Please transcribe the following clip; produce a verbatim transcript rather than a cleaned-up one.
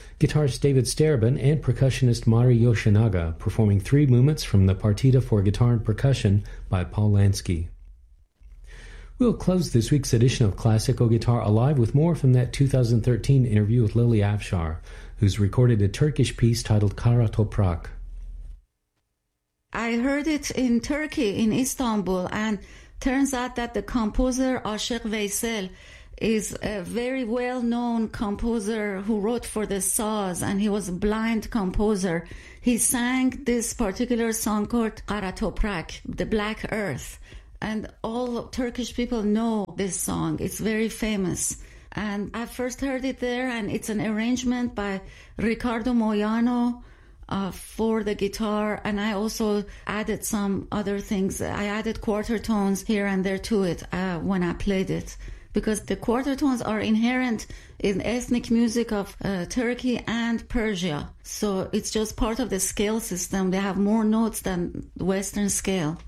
guitarist David Starobin and percussionist Mari Yoshinaga performing three movements from the Partita for Guitar and Percussion by Paul Lansky. We'll close this week's edition of Classical Guitar Alive with more from that two thousand thirteen interview with Lily Afshar, who's recorded a Turkish piece titled Kara Toprak. I heard it in Turkey, in Istanbul, and turns out that the composer Aşık Veysel is a very well-known composer who wrote for the saz, and he was a blind composer. He sang this particular song called Kara Toprak, the Black Earth, and all Turkish people know this song. It's very famous. And I first heard it there, and it's an arrangement by Ricardo Moyano uh, for the guitar, and I also added some other things. I added quarter tones here and there to it uh, when I played it, because the quarter tones are inherent in ethnic music of uh, Turkey and Persia. So it's just part of the scale system. They have more notes than the Western scale.